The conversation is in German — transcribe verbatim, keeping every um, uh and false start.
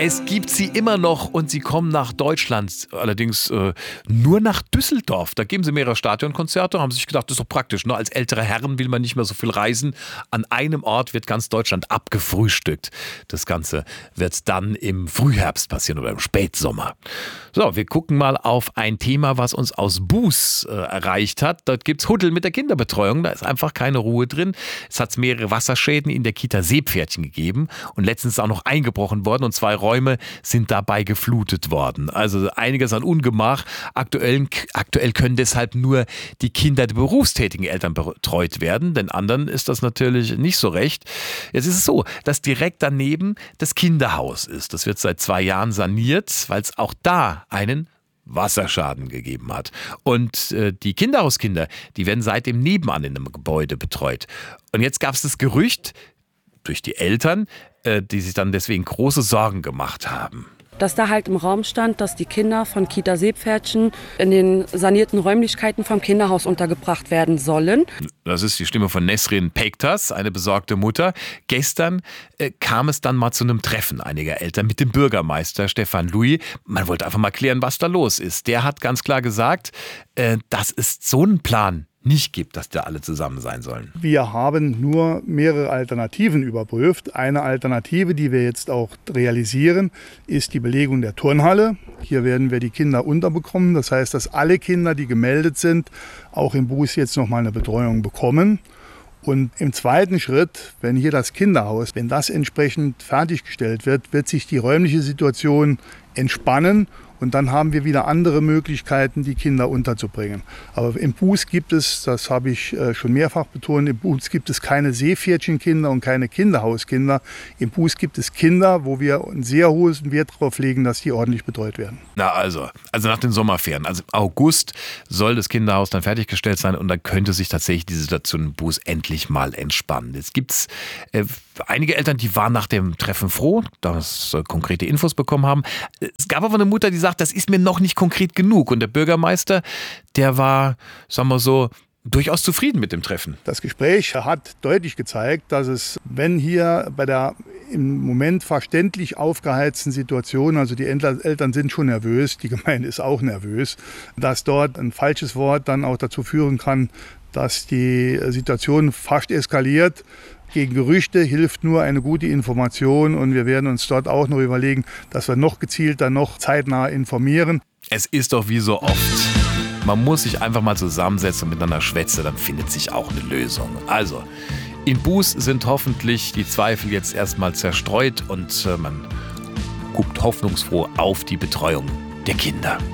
Es gibt sie immer noch und sie kommen nach Deutschland, allerdings äh, nur nach Düsseldorf. Da geben sie mehrere Stadionkonzerte, haben sich gedacht, das ist doch praktisch. Ne? Als ältere Herren will man nicht mehr so viel reisen. An einem Ort wird ganz Deutschland abgefrühstückt. Das Ganze wird dann im Frühherbst passieren oder im Spätsommer. So, wir gucken mal auf ein Thema, was uns aus Buß äh, erreicht hat. Dort gibt es Huddel mit der Kinderbetreuung. Da ist einfach keine Ruhe drin. Es hat mehrere Wasserschäden in der Kita Seepferdchen gegeben und letztens ist auch noch eingebrochen worden und zwei Räume sind dabei geflutet worden. Also einiges an Ungemach. Aktuell, aktuell können deshalb nur die Kinder der berufstätigen Eltern betreut werden. Den anderen ist das natürlich nicht so recht. Jetzt ist es so, dass direkt daneben das Kinderhaus ist. Das wird seit zwei Jahren saniert, weil es auch da einen Wasserschaden gegeben hat. Und äh, die Kinderhauskinder, die werden seitdem nebenan in einem Gebäude betreut. Und jetzt gab es das Gerücht durch die Eltern, äh, die sich dann deswegen große Sorgen gemacht haben. Dass da halt im Raum stand, dass die Kinder von Kita Seepferdchen in den sanierten Räumlichkeiten vom Kinderhaus untergebracht werden sollen. Das ist die Stimme von Nesrin Pektas, eine besorgte Mutter. Gestern äh, kam es dann mal zu einem Treffen einiger Eltern mit dem Bürgermeister Stefan Louis. Man wollte einfach mal klären, was da los ist. Der hat ganz klar gesagt, äh, dass es so einen Plan nicht gibt, dass da alle zusammen sein sollen. Wir haben nur mehrere Alternativen überprüft. Eine Alternative, die wir jetzt auch realisieren, ist die Belegung der Turnhalle. Hier werden wir die Kinder unterbekommen. Das heißt, dass alle Kinder, die gemeldet sind, auch im Buß jetzt nochmal eine Betreuung bekommen. Und im zweiten Schritt, wenn hier das Kinderhaus, wenn das entsprechend fertiggestellt wird, wird sich die räumliche Situation entspannen. Und dann haben wir wieder andere Möglichkeiten, die Kinder unterzubringen. Aber im Buß gibt es, das habe ich schon mehrfach betont, im Buß gibt es keine Seepferdchenkinder und keine Kinderhauskinder. Im Buß gibt es Kinder, wo wir einen sehr hohen Wert darauf legen, dass die ordentlich betreut werden. Na also, also nach den Sommerferien, also im August soll das Kinderhaus dann fertiggestellt sein und dann könnte sich tatsächlich die Situation im Buß endlich mal entspannen. Jetzt gibt es äh, einige Eltern, die waren nach dem Treffen froh, dass äh, konkrete Infos bekommen haben. Es gab aber eine Mutter, die sagt, das ist mir noch nicht konkret genug. Und der Bürgermeister, der war, sagen wir so, durchaus zufrieden mit dem Treffen. Das Gespräch hat deutlich gezeigt, dass es, wenn hier bei der im Moment verständlich aufgeheizten Situation, also die Eltern sind schon nervös, die Gemeinde ist auch nervös, dass dort ein falsches Wort dann auch dazu führen kann, dass die Situation fast eskaliert. Gegen Gerüchte hilft nur eine gute Information und wir werden uns dort auch noch überlegen, dass wir noch gezielter, noch zeitnah informieren. Es ist doch wie so oft. Man muss sich einfach mal zusammensetzen und miteinander schwätzen, dann findet sich auch eine Lösung. Also, in Buß sind hoffentlich die Zweifel jetzt erstmal zerstreut und äh, man guckt hoffnungsfroh auf die Betreuung der Kinder.